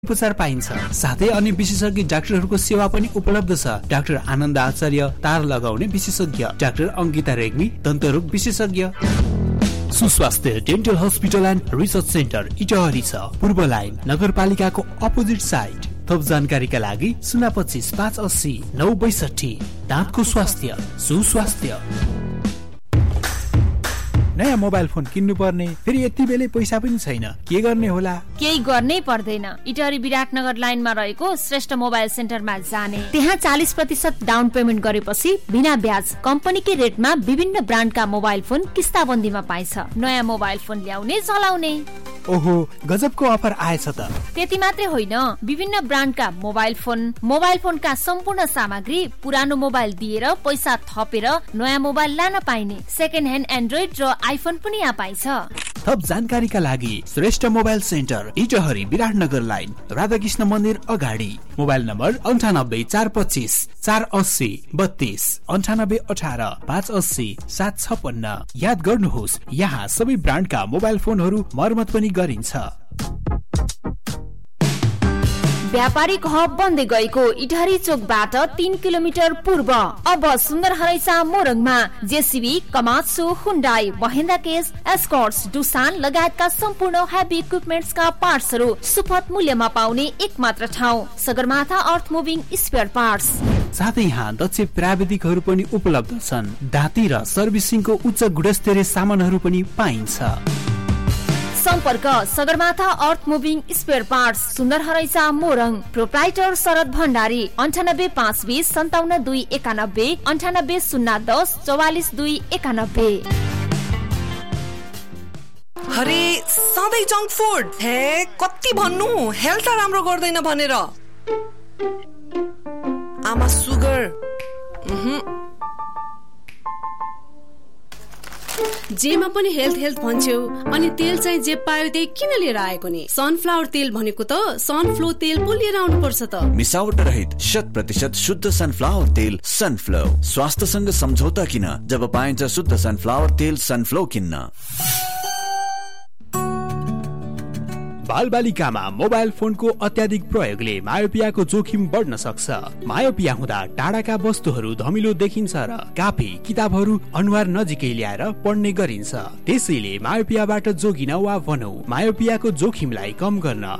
उपचार पाइन्छ। साथै अन्य विशेषज्ञ डाक्टरहरूको सेवा पनि उपलब्ध छ। डाक्टर आनन्द आचार्य तार लगाउने विशेषज्ञ, डाक्टर अंकिता रेग्मी दन्तरोग विशेषज्ञ। सुस्वास्थ्य dental hospital and research centre Itahari छ, पूर्व लाइन नगरपालिकाको अपोजिट साइड। थप जानकारीका लागि 025 580 962। दाँतको स्वास्थ्य सुस्वास्थ्य। नयाँ मोबाइल फोन किन्नु पर्ने, फेरि यति बेलै पैसा पनि छैन, के गर्ने होला? केही गर्नै पर्दैन। इटहरी विराटनगर लाइनमा रहेको श्रेष्ठ मोबाइल सेन्टरमा जाने, त्यहाँ 40% डाउन पेमेन्ट गरेपछि बिना ब्याज कम्पनीकै रेटमा विभिन्न ब्रान्डका मोबाइल फोन किस्ताबन्दीमा पाइन्छ। नयाँ मोबाइल फोन ल्याउने चलाउने। ओहो, गजबको अफर आएछ त। त्यति मात्रै होइन, विभिन्न ब्रान्डका मोबाइल फोनका सम्पूर्ण सामग्री पुरानो मोबाइल दिएर पैसा थपेर नयाँ मोबाइल लान पाइने। सेकेन्ड ह्यान्ड एन्ड्रोइड र आइफोन पनि यहाँ पाइन्छ। थप जानकारीका लागि Shrestha mobile centre Itahari Biratnagar line Radhakrishna मन्दिर अगाडि। Mobile number 98 425 480 32 98 18 580 756। याद गर्नुहोस्, यहाँ सबै ब्रान्डका मोबाइल फोनहरू मर्मत पनि गरिन्छ। व्यापारिक हब बन्दै गएको इटहरी चोकबाट 3 किलोमिटर पूर्व अब सुन्दर हरैसा मोरङमा JCB, कमात्सु, Hyundai, Mahendra case, Escorts, Dusan लगायतका सम्पूर्ण हेभी इक्विपमेन्ट्सका पार्ट्सहरू सुपथ मूल्यमा पाउने एकमात्र ठाउँ सगरमाथा अर्थ मुभिङ स्पेयर पार्ट्स। साथै यहाँ दक्ष प्राविधिकहरू पनि उपलब्ध छन्। दाँती र सर्भिसिङको उच्च गुणस्तरीय सामानहरू पनि पाइन्छ। सम्पर्क सगरमाथा अर्थ मुभिङ स्पेयर पार्ट्स, सुन्दर हरैसा मोरङ। प्रोप्राइटर शरद भण्डारी 98 520 57 2 91 98 010 44 2 91। अरे सधैँ जङ्क फुड, हे कति भन्नु, हेल्थ राम्रो गर्दैन भनेर। आमा सुगर जेमा पनि हेल्थ भन्छौ, अनि तेल चाहिँ जे पायो त्यही किन लिएर आएको नि? सनफ्लावर तेल भनेको त सनफ्लो तेल पो लिएर आउनु पर्छ त। मिसावट रहित 100% शुद्ध सनफ्लावर तेल सनफ्लो। स्वास्थ्यसँग सम्झौता किन जब पाइन्छ शुद्ध सनफ्लावर तेल सनफ्लो किन्न। बालबालिकामा मोबाइल फोनको अत्याधिक प्रयोगले मायोपियाको जोखिम बढ्न सक्छ। मायोपिया हुँदा टाढाका वस्तुहरू धमिलो देखिन्छ र कापी किताबहरू अनुहार नजिकै ल्याएर पढ्ने गरिन्छ। त्यसैले मायोपियाबाट जोगिन वा भनौं मायोपियाको जोखिमलाई कम गर्न